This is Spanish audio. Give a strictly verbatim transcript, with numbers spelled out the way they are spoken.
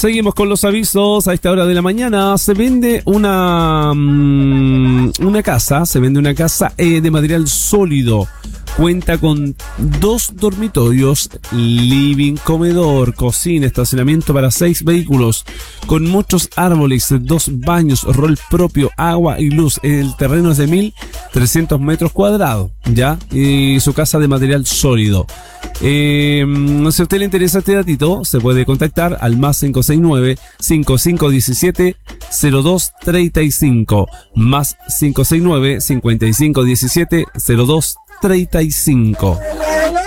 Seguimos con los avisos. A esta hora de la mañana se vende una um, una casa, se vende una casa eh, de material sólido. Cuenta con dos dormitorios, living, comedor, cocina, estacionamiento para seis vehículos, con muchos árboles, dos baños, rol propio, agua y luz. El terreno es de mil trescientos metros cuadrados, ¿ya? Y su casa de material sólido. Eh, si a usted le interesa este datito, se puede contactar al más cinco seis nueve, cinco cinco uno siete, cero dos tres cinco, más cinco seis nueve, cinco cinco uno siete, cero dos treinta y cinco.